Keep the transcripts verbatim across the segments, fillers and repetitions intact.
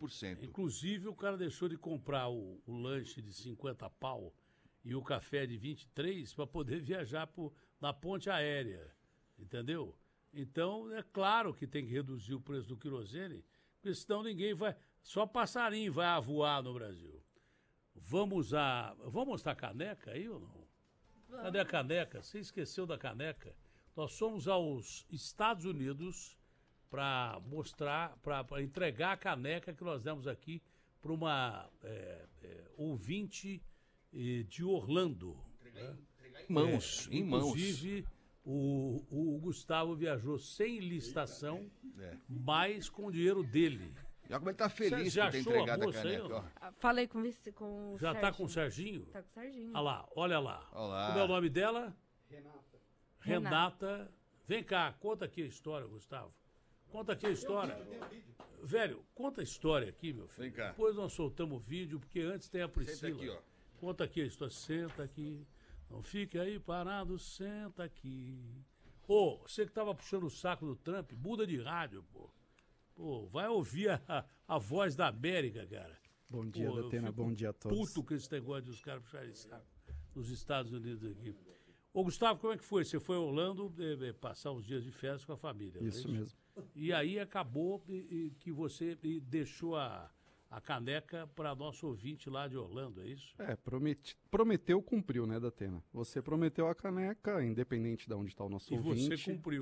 por cento. Inclusive, o cara deixou de comprar o, o lanche de cinquenta pau e o café de vinte e três para poder viajar por, na ponte aérea, entendeu? Então, é claro que tem que reduzir o preço do querosene, porque senão ninguém vai... Só passarinho vai voar no Brasil. Vamos a... Vamos mostrar a caneca aí ou não? Vamos. Cadê a caneca? Você esqueceu da caneca? Nós fomos aos Estados Unidos para mostrar, para entregar a caneca que nós demos aqui para uma é, é, ouvinte é, de Orlando. Entregar, né? entregar em mãos, é, em mãos. Inclusive, o, o Gustavo viajou sem licitação, é. mas com o dinheiro dele. Já como ele tá feliz por ter entregado a caneca. Aí, Falei com, com o Já Serginho. tá com o Serginho? Tá com o Serginho. Olha lá, olha lá. Olá. Como é o nome dela? Renata. Renata. Renata. Vem cá, conta aqui a história, Gustavo. Conta aqui a história. Velho, conta a história aqui, meu filho. Vem cá. Depois nós soltamos o vídeo, porque antes tem a Priscila. Senta aqui, ó. Conta aqui a história. Senta aqui. Não fique aí parado, senta aqui. Ô, você que tava puxando o saco do Trump, muda de rádio, pô. Pô, vai ouvir a, a voz da América, cara. Bom dia, Pô, Datena, bom dia a todos. Puto com esse negócio de os caras puxarem saco nos Estados Unidos aqui. Ô, Gustavo, como é que foi? Você foi a Orlando eh, passar uns dias de férias com a família, Isso, não é mesmo. E aí acabou e, e, que você e deixou a, a caneca para nosso ouvinte lá de Orlando, é isso? É, prometi, prometeu, cumpriu, né, Datena? Você prometeu a caneca, independente de onde está o nosso e ouvinte. E você cumpriu.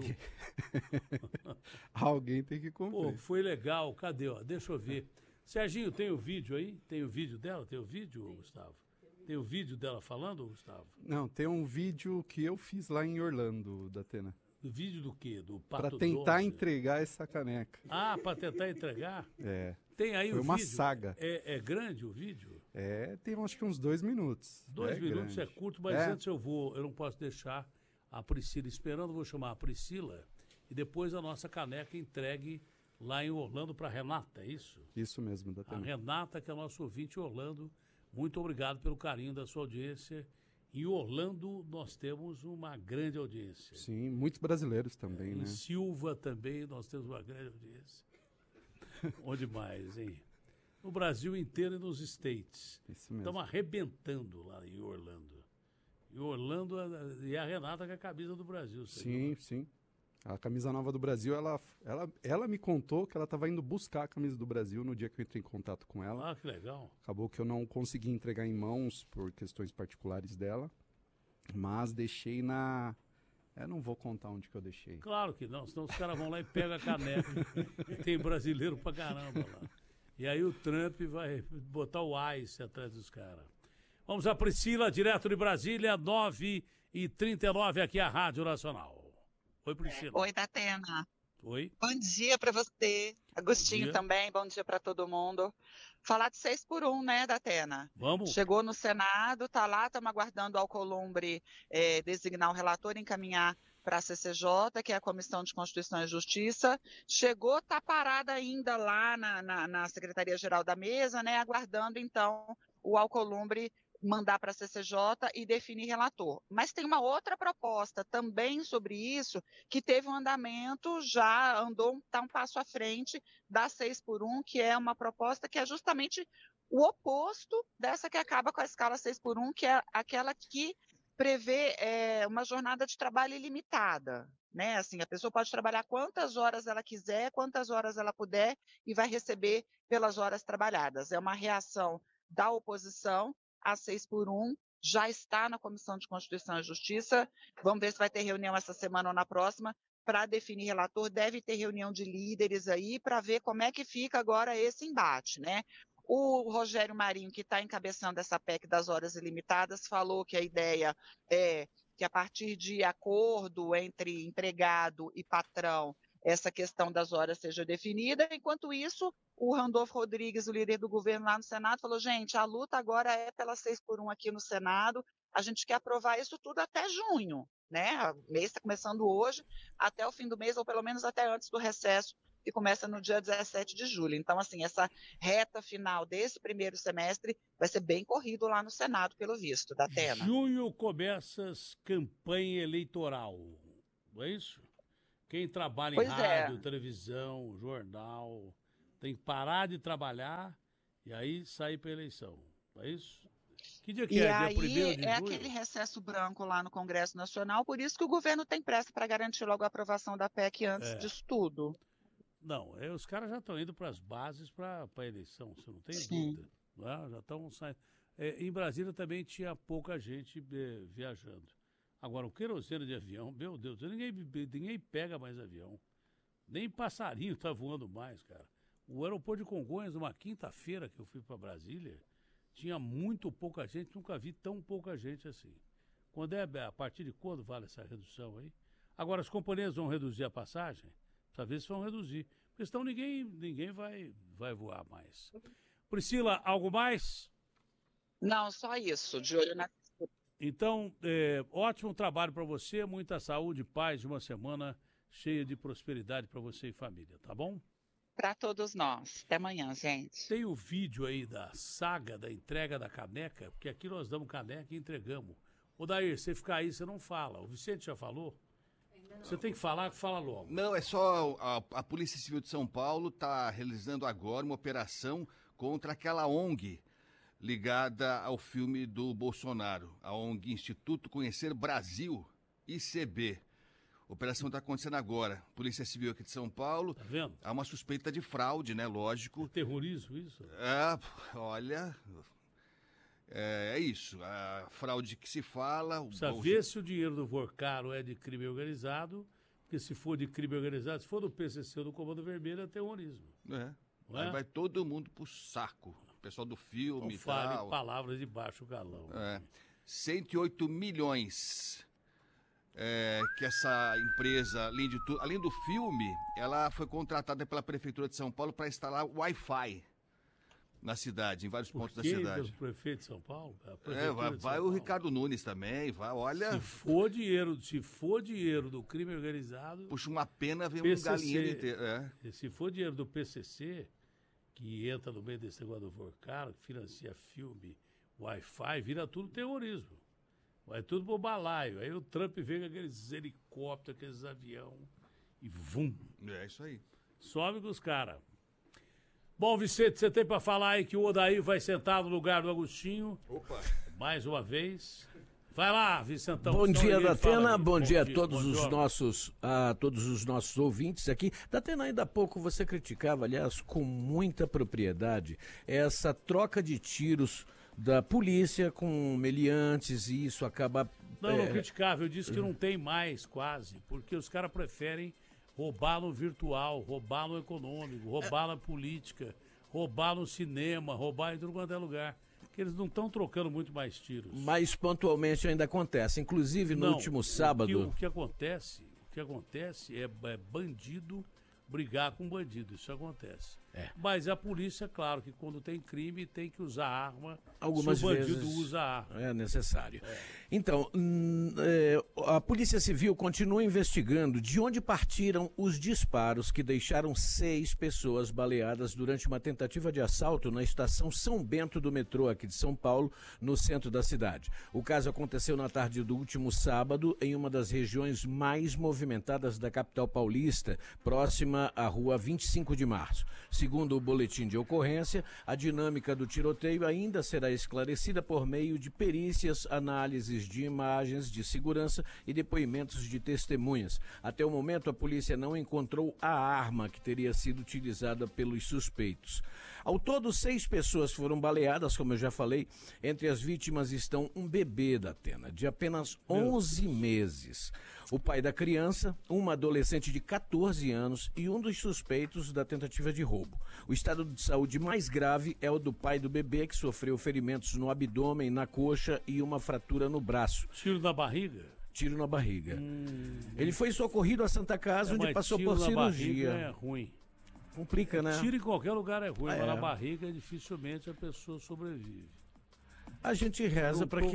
Alguém tem que cumprir. Pô, foi legal. Cadê? Ó? Deixa eu ver. Serginho, tem o vídeo aí? Tem o vídeo dela? Tem o vídeo, Gustavo? Tem o vídeo dela falando, Gustavo? Não, tem um vídeo que eu fiz lá em Orlando, Datena. Do vídeo do quê? Do Pato Para tentar doze? entregar essa caneca. Ah, para tentar entregar? É. Tem aí Foi o uma vídeo? saga. É, é grande o vídeo? É, tem acho que uns dois minutos. Dois é minutos grande. é curto, mas é. antes eu vou, eu não posso deixar a Priscila esperando, vou chamar a Priscila e depois a nossa caneca entregue lá em Orlando para Renata, é isso? Isso mesmo, A Datena. Renata, que é nosso ouvinte em Orlando, muito obrigado pelo carinho da sua audiência. Em Orlando nós temos uma grande audiência. Sim, muitos brasileiros também, em né? Silva também nós temos uma grande audiência. Onde mais, hein? No Brasil inteiro e nos States. Isso mesmo. Estamos arrebentando lá em Orlando. E Orlando e a Renata com a camisa do Brasil. Sim, sim. A camisa nova do Brasil, ela, ela, ela me contou que ela estava indo buscar a camisa do Brasil no dia que eu entrei em contato com ela. Ah, que legal. Acabou que eu não consegui entregar em mãos por questões particulares dela, mas deixei na... Eu não vou contar onde que eu deixei. Claro que não, senão os caras vão lá e pegam a caneca. E tem brasileiro pra caramba lá. E aí o Trump vai botar o ice atrás dos caras. Vamos a Priscila, direto de Brasília, nove e trinta e nove, aqui a Rádio Nacional. Oi, Priscila. Oi, Datena. Oi. Bom dia para você. Agostinho dia. também, bom dia para todo mundo. Falar de seis por um, né, Datena? Vamos. Chegou no Senado, tá lá, estamos aguardando o Alcolumbre é, designar o relator e encaminhar para a C C J, que é a Comissão de Constituição e Justiça. Chegou, tá parada ainda lá na, na, na Secretaria-Geral da Mesa, né, aguardando, então, o Alcolumbre mandar para a C C J e definir relator. Mas tem uma outra proposta também sobre isso, que teve um andamento, já andou, está um passo à frente da seis por um, que é uma proposta que é justamente o oposto dessa que acaba com a escala seis por um, que é aquela que prevê é, uma jornada de trabalho ilimitada. Né? Assim, a pessoa pode trabalhar quantas horas ela quiser, quantas horas ela puder, e vai receber pelas horas trabalhadas. É uma reação da oposição a seis por um, já está na Comissão de Constituição e Justiça. Vamos ver se vai ter reunião essa semana ou na próxima para definir relator. Deve ter reunião de líderes aí para ver como é que fica agora esse embate, né? O Rogério Marinho, que está encabeçando essa P E C das horas ilimitadas, falou que a ideia é que a partir de acordo entre empregado e patrão, essa questão das horas seja definida. Enquanto isso, o Randolfo Rodrigues, o líder do governo lá no Senado, falou, gente, a luta agora é pela seis por um aqui no Senado, a gente quer aprovar isso tudo até junho, né? O mês está começando hoje, até o fim do mês, ou pelo menos até antes do recesso, que começa no dia dezessete de julho. Então, assim, essa reta final desse primeiro semestre vai ser bem corrido lá no Senado, pelo visto, da Datena. Junho começa campanha eleitoral, não é isso? Quem trabalha em pois rádio, é. televisão, jornal, Tem que parar de trabalhar e aí sair para eleição. É isso? Que dia que e é? aí Dia primeiro de é julho? aquele recesso branco lá no Congresso Nacional, por isso que o governo tem pressa para garantir logo a aprovação da P E C antes É. disso tudo. Não, é, os caras já estão indo para as bases para a eleição, você não tem Sim. dúvida. Né? Já estão saindo. É, em Brasília também tinha pouca gente é, viajando. Agora, o querosene de avião, meu Deus, ninguém, ninguém pega mais avião. Nem passarinho está voando mais, cara. O aeroporto de Congonhas, numa quinta-feira que eu fui para Brasília, tinha muito pouca gente, nunca vi tão pouca gente assim. Quando é, a partir de quando vale essa redução aí? Agora, as companhias vão reduzir a passagem? Precisa ver se vão reduzir. Porque senão ninguém, ninguém vai, vai voar mais. Priscila, algo mais? Não, só isso, de olho na... Então, é, ótimo trabalho para você, muita saúde, paz, uma semana cheia de prosperidade para você e família, tá bom? Para todos nós. Até amanhã, gente. Tem o vídeo aí da saga da entrega da caneca, porque aqui nós damos caneca e entregamos. Ô Dair, você ficar aí, você não fala. O Vicente já falou? Você tem que falar, fala logo. Não, é só a, a Polícia Civil de São Paulo está realizando agora uma operação contra aquela O N G ligada ao filme do Bolsonaro, a O N G Instituto Conhecer Brasil, I C B. A operação está acontecendo agora. Polícia Civil aqui de São Paulo. Tá vendo? Há uma suspeita de fraude, né? Lógico. É terrorismo isso? É, olha, é, é isso. A fraude que se fala... o Precisa Bolso- ver se o dinheiro do Vorcaro é de crime organizado, porque se for de crime organizado, se for do P C C ou do Comando Vermelho, é terrorismo. É. Não Aí é? vai todo mundo pro saco. O pessoal do filme Não e fale tal. palavras de baixo calão. É. cento e oito milhões é, que essa empresa, além, de tu, além do filme, ela foi contratada pela Prefeitura de São Paulo para instalar Wi-Fi na cidade, em vários Por pontos da quê? cidade. O prefeito de São Paulo? A É, Prefeitura vai de São vai o Paulo. Ricardo Nunes também, vai, olha, Se for dinheiro, se for dinheiro do crime organizado, puxa uma pena, vem P um C C. galinheiro inteiro. É. se for dinheiro do P C C, que entra no meio desse negócio do Vorcaro, que financia filme, Wi-Fi, vira tudo terrorismo. Vai tudo pro balaio. Aí o Trump vem com aqueles helicópteros, aqueles aviões, e vum, É isso aí. sobe com os caras. Bom, Vicente, você tem para falar aí que o Odair vai sentar no lugar do Agostinho, Opa. mais uma vez. Vai lá, Vicentão. Bom senão dia, ninguém fala Datena. aqui. Bom dia a todos bom os dia. nossos, a todos os nossos ouvintes aqui. Datena, ainda há pouco você criticava, aliás, com muita propriedade, essa troca de tiros da polícia com meliantes e isso acaba... Não, é, não criticava, eu disse que não tem mais quase, porque os caras preferem roubar no virtual, roubar no econômico, roubar na política, roubar no cinema, roubar em tudo quanto é lugar. Que eles não estão trocando muito mais tiros. Mas pontualmente ainda acontece. Inclusive, no Não, último o que- sábado... O que, acontece, o que acontece é, é bandido brigar com bandido, isso acontece. É. Mas a polícia, claro, que quando tem crime tem que usar arma. Algumas se o bandido vezes usa arma. é necessário. Então, hum, é, a Polícia Civil continua investigando de onde partiram os disparos que deixaram seis pessoas baleadas durante uma tentativa de assalto na estação São Bento do metrô aqui de São Paulo, no centro da cidade. O caso aconteceu na tarde do último sábado em uma das regiões mais movimentadas da capital paulista, próxima à rua vinte e cinco de março. Segundo o boletim de ocorrência, a dinâmica do tiroteio ainda será esclarecida por meio de perícias, análises de imagens de segurança e depoimentos de testemunhas. Até o momento, a polícia não encontrou a arma que teria sido utilizada pelos suspeitos. Ao todo, seis pessoas foram baleadas, como eu já falei. Entre as vítimas estão um bebê da Atena, de apenas onze meses. O pai da criança, uma adolescente de catorze anos e um dos suspeitos da tentativa de roubo. O estado de saúde mais grave é o do pai do bebê, que sofreu ferimentos no abdômen, na coxa e uma fratura no braço. Tiro na barriga? Tiro na barriga. Hum, Ele foi socorrido à Santa Casa, é, onde mas passou tiro por na cirurgia. barriga é ruim. Complica, né? Tiro em qualquer lugar é ruim, É. mas na barriga dificilmente a pessoa sobrevive. A gente reza Eu para tô- que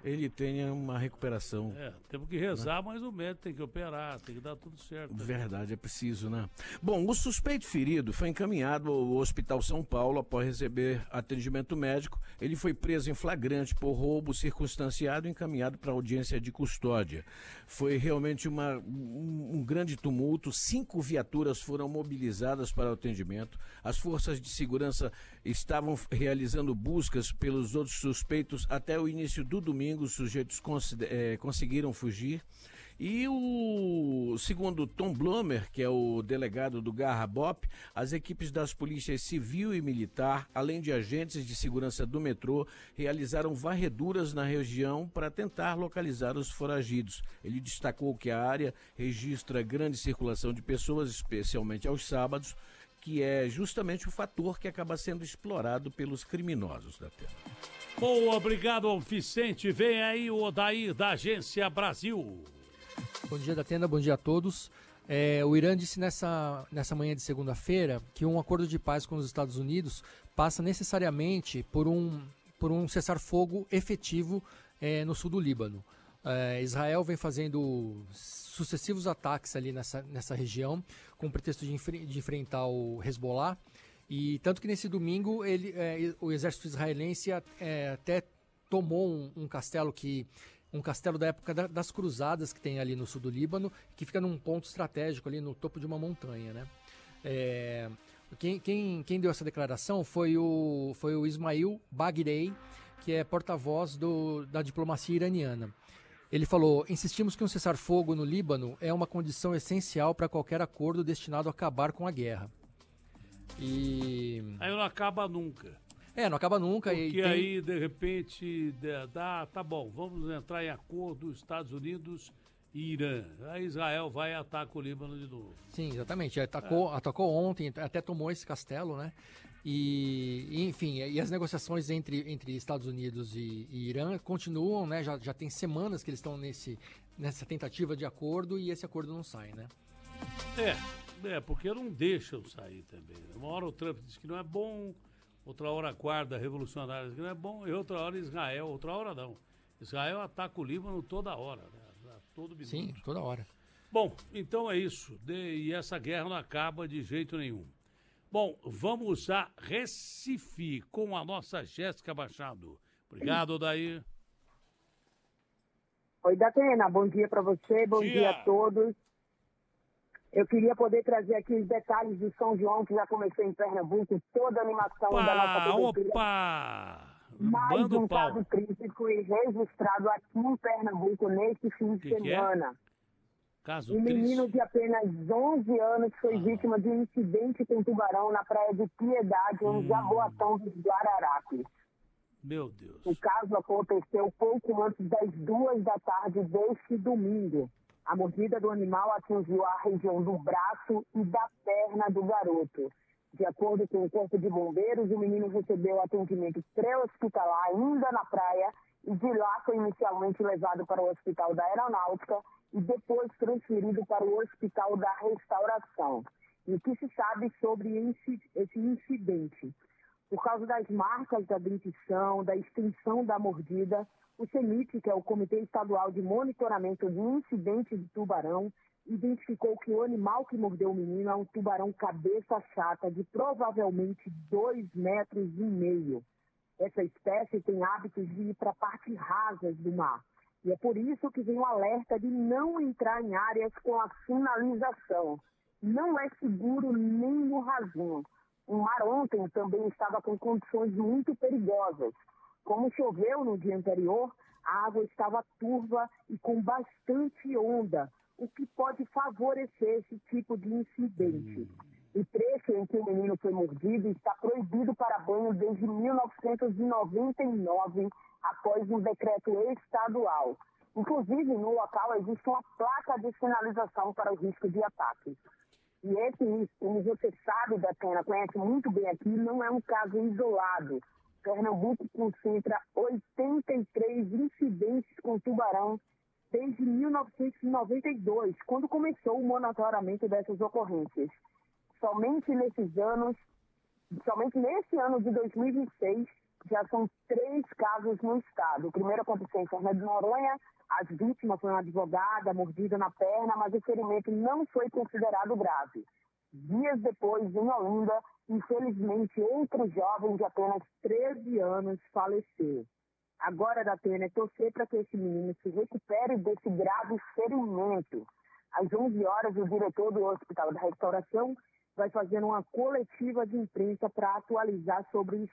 ele tenha uma recuperação. É, temos que rezar, né? Mas o médico tem que operar, tem que dar tudo certo. Verdade, é preciso, né? Bom, o suspeito ferido foi encaminhado ao Hospital São Paulo após receber atendimento médico. Ele foi preso em flagrante por roubo circunstanciado e encaminhado para audiência de custódia. Foi realmente uma, um, um grande tumulto. Cinco viaturas foram mobilizadas para o atendimento. As forças de segurança estavam realizando buscas pelos outros suspeitos até o início do domingo. Os sujeitos cons- eh, conseguiram fugir. E o segundo Tom Blomer, que é o delegado do Garra Bop, as equipes das polícias civil e militar, além de agentes de segurança do metrô, realizaram varreduras na região para tentar localizar os foragidos. Ele destacou que a área registra grande circulação de pessoas, especialmente aos sábados, que é justamente o fator que acaba sendo explorado pelos criminosos da terra. Bom, obrigado, Vicente. Vem aí o Odair da Agência Brasil. Bom dia, Datena, bom dia a todos. É, o Irã disse nessa, nessa manhã de segunda-feira que um acordo de paz com os Estados Unidos passa necessariamente por um, por um cessar-fogo efetivo é, no sul do Líbano. É, Israel vem fazendo sucessivos ataques ali nessa, nessa região com o pretexto de, enfre- de enfrentar o Hezbollah. E tanto que nesse domingo ele, é, o exército israelense é, até tomou um, um castelo que um castelo da época da, das cruzadas que tem ali no sul do Líbano, que fica num ponto estratégico ali no topo de uma montanha, né? É, quem, quem, quem deu essa declaração foi o, foi o Ismail Baghirei, que é porta-voz do, da diplomacia iraniana. Ele falou: insistimos que um cessar-fogo no Líbano é uma condição essencial para qualquer acordo destinado a acabar com a guerra. E... Aí não acaba nunca. É, não acaba nunca. Porque e tem... aí, de repente, dá, tá bom, vamos entrar em acordo Estados Unidos e Irã. Aí Israel vai e ataca o Líbano de novo. Sim, exatamente. Atacou, é. atacou ontem, até tomou esse castelo, né? E, e enfim, e as negociações entre, entre Estados Unidos e, e Irã continuam, né? Já, já tem semanas que eles estão nesse, nessa tentativa de acordo e esse acordo não sai, né? É, é, porque não deixam sair também. Uma hora o Trump diz que não é bom, outra hora a guarda revolucionária diz que não é bom, e outra hora Israel, outra hora não. Israel ataca o Líbano toda hora, né? Todo minuto. Sim, toda hora. Bom, então é isso. De, e essa guerra não acaba de jeito nenhum. Bom, vamos a Recife com a nossa Jéssica Machado. Obrigado, Daí. Oi, Datena, bom dia para você, bom dia. dia a todos. Eu queria poder trazer aqui os detalhes do São João, que já começou em Pernambuco, toda a animação opa, da nossa cobertura. Opa! Mais Bando um pau. caso crítico foi registrado aqui em Pernambuco neste fim de que semana. Que é? Caso um menino triste. de apenas onze anos foi ah. vítima de um incidente com tubarão na praia de Piedade, em hum. Jaboatão dos Guararapes. Meu Deus. O caso aconteceu pouco antes das duas da tarde deste domingo. A mordida do animal atingiu a região do braço e da perna do garoto. De acordo com o Corpo de Bombeiros, o menino recebeu atendimento pré-hospitalar ainda na praia e de lá foi inicialmente levado para o Hospital da Aeronáutica e depois transferido para o Hospital da Restauração. E o que se sabe sobre esse incidente? Por causa das marcas da dentição, da extensão da mordida, o CENIT, que é o Comitê Estadual de Monitoramento de Incidentes de Tubarão, identificou que o animal que mordeu o menino é um tubarão cabeça chata de provavelmente dois metros e meio. Essa espécie tem hábitos de ir para partes rasas do mar. E é por isso que vem o alerta de não entrar em áreas com a sinalização. Não é seguro nem no rasinho. O mar ontem também estava com condições muito perigosas. Como choveu no dia anterior, a água estava turva e com bastante onda, o que pode favorecer esse tipo de incidente. O trecho em que o menino foi mordido está proibido para banho desde mil novecentos e noventa e nove, após um decreto estadual. Inclusive, no local existe uma placa de sinalização para o risco de ataques. E esse, como você sabe, Datena, conhece muito bem aqui, não é um caso isolado. Pernambuco concentra oitenta e três incidentes com tubarão desde mil novecentos e noventa e dois, quando começou o monitoramento dessas ocorrências. Somente nesses anos, somente nesse ano de dois mil e vinte e seis, já são três casos no estado. O primeiro aconteceu em Fernando de Noronha, as vítimas foram uma advogada, mordida na perna, mas o ferimento não foi considerado grave. Dias depois, em Olinda, infelizmente, outro jovem de apenas treze anos faleceu. Agora, da pena é torcer para que esse menino se recupere desse grave ferimento. Às onze horas, o diretor do Hospital da Restauração vai fazer uma coletiva de imprensa para atualizar sobre o